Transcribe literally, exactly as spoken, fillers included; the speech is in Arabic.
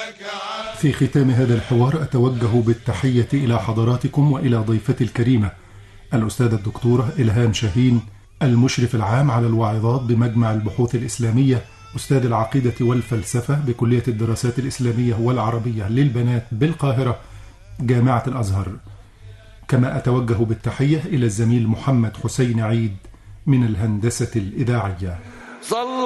في ختام هذا الحوار أتوجه بالتحية إلى حضراتكم وإلى ضيفتي الكريمة الأستاذة الدكتورة إلهام شاهين، المشرف العام على الواعظات بمجمع البحوث الإسلامية، أستاذ العقيدة والفلسفة بكلية الدراسات الإسلامية والعربية للبنات بالقاهرة جامعة الأزهر. كما أتوجه بالتحية إلى الزميل محمد حسين عيد من الهندسة الإذاعية.